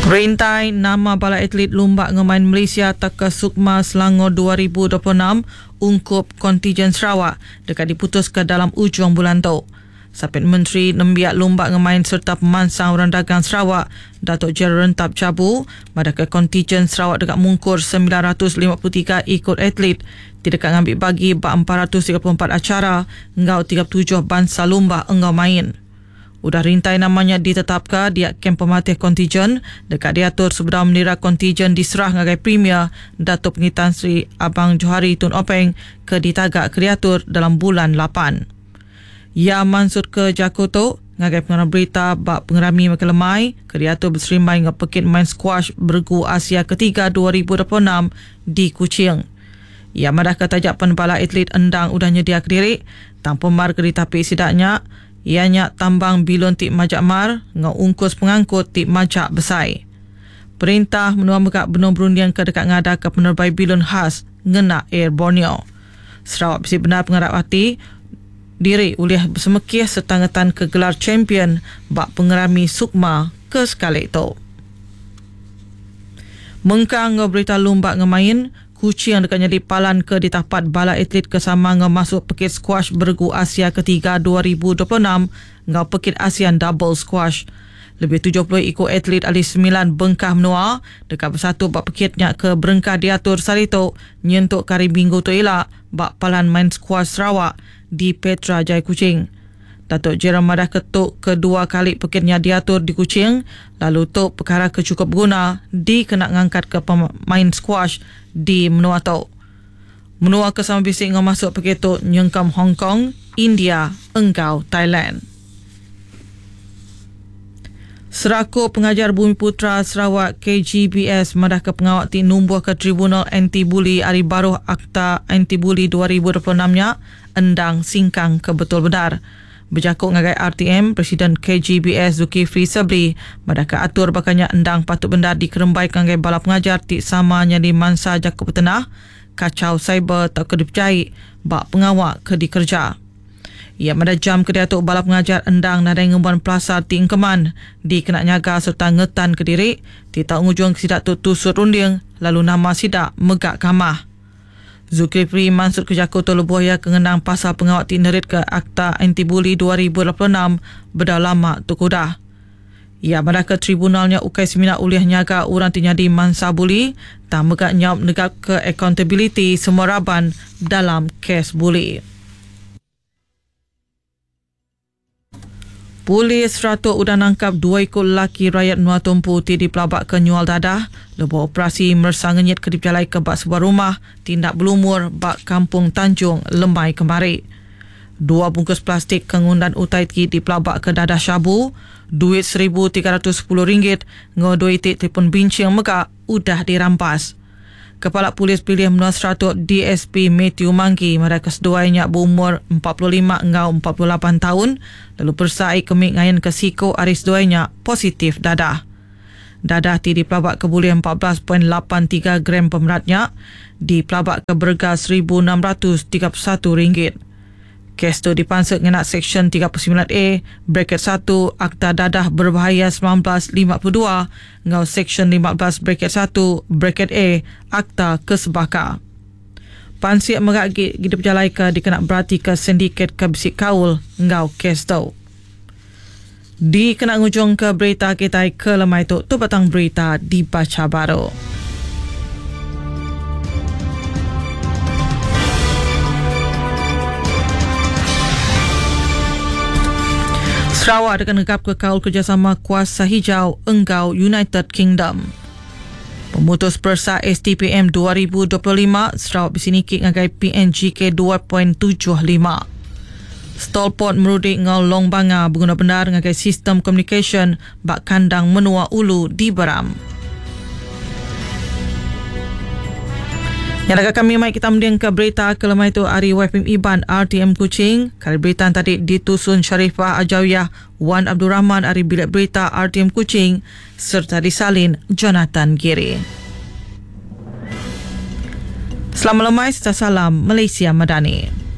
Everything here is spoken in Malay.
Perintai nama Balai Atlet Lumba Ngemain Malaysia Taka Sukma Selangor 2026 ungkup kontijen Sarawak dekat diputuskan dalam ujung bulan tu. Sapit Menteri Nembiak Lumba Ngemain serta Pemansang Orang Dagang Sarawak, Datuk Jeneral Rentap Cabu, madaka kontijen Sarawak dekat mungkur 953 ikut atlet, tidak ngambil bagi bak 434 acara, ngau 37 bangsa lumba engau main. Udah rintai namanya ditetapkan dia kem pematih kontijen dekat diatur sebelum menira kontijen diserah ngagai Premier Datuk Pengitan Sri Abang Johari Tun Openg ke ditagak ke diatur dalam bulan 8. Ya mansut ke Jakarta ngagai pengarah berita bak pengerami Mekelemai ke diatur berserimai dengan pekit main squash bergu Asia ketiga 2026 di Kuching. Ya madah ketajak penbala atlet endang udah nyedia ke diri tanpa mar ke ditapik sidaknya. Ianya tambang bilon tik majak mar ngau ungkus pengangkut tik majak besai. Perintah menua megak benung berundian ke dekat ngada ke penerbai bilon khas ngena Air Borneo. Sarawak besi benar pengarap hati diri oleh bersemekih serta ngetan ke gelar champion bak pengerami Sukma ke sekali itu. Mengkang ngau berita lumba ngemain Kuching yang dekatnya dipalan ke ditapat Balai Atlet kesama masuk pekit squash bergu Asia ketiga 2026 ngau pekit ASEAN Double Squash. Lebih 70 ikut atlet ahli 9 bengkah menua dekat bersatu bak pekitnya ke berengkah diatur sarito nyentuk kari minggu tu elak bak palan main squash Sarawak di Petra Jaya Kuching. Datuk Jeneral Madah ketuk kedua kali pekitnya diatur di Kuching, lalu tok perkara kecukup guna dikena ngangkat ke pemain squash di menua tu. Menua kesama bisik ngau masuk pekit tu nyengkam Hong Kong, India, engkau Thailand. Seraku pengajar Bumi Putra Sarawak KGBS madah ke pengawak ti numbuh ke Tribunal Anti-Bully Ari Baruh Akta Anti-Bully 2026-nya endang singkang ke betul benar. Berjakuk ngagai RTM, Presiden KGBS Zulkifli Sabri madah ke atur bakanya endang patut bendar dikerembai ngagai bala pengajar ti samanya di mansa Jakub Petenah, kacau cyber tak kedipercayai bak pengawak ke dikerja. Ia madah jam ke diatuk bala pengajar endang nadai ngembuan pelasar ti engkeman di kena nyaga serta ngetan ke diri ti tak ngujung sidak tu tusut runding lalu nama sidak megak kamah. Zulkifli mansut ke Jakarta lebuh ya kengenang pasal pengawak ti nerit ke Akta Anti-Bully 2026 beda lama tu kudah. Ia madah ke tribunalnya ukai semina uliah nyaga orang ti nyadi mansa buli tak megak nyawab negap ke accountability semua raban dalam kes buli. Polis Ratuk udah nangkap 2 ekor lelaki rakyat Nuar Tumpu ti dipelabak ke nyual dadah lebuh operasi mersangenyit ke diperjalai ke bak sebuah rumah tindak berumur bak Kampung Tanjung Lemai kemari. 2 bungkus plastik kengundan utai ti dipelabak ke dadah syabu, duit RM1,310 ngau duit telefon bincang megak udah dirampas. Kepala Polis Pilihan Menua Seratuk DSP Matthew Mangki mereka keseduainya berumur 45 ngau 48 tahun lalu persai kemik ngayan ke siko aris duainya positif dadah. Dadah ti dipelabak ke boleh 14.83 gram pemeratnya dipelabak ke berga RM1,631. Kes tu dipansek dengan Seksyen 39A bracket 1 Akta Dadah Berbahaya 1952 ngau Seksyen 15 bracket 1 bracket A Akta Kesebaka. Pansiak megak gida berjalai ke dikena berarti ke sindiket ke bisik kaul ngau kes tu. Di kena ngujung ke berita kita ke lemai tu batang berita dibaca baru. Sarawak akan negap ke kaul kerjasama kuasa hijau engkau United Kingdom. Pemutus persa STPM 2025 Sarawak bersinikik ngagai PNGK 2.75. Stolpot merudik ngau Long Banga berguna benar ngagai sistem communication bak kandang menua ulu di Beram. Yang dekat kami mai kita mendiang ke berita kelemai itu Ari YPM Iban RTM Kuching. Kali berita tadi ditusun Sharifah Ajawiyah Wan Abdul Rahman Ari bilik berita RTM Kuching serta disalin Jonathan Giri. Selamat lemai serta salam Malaysia Madani.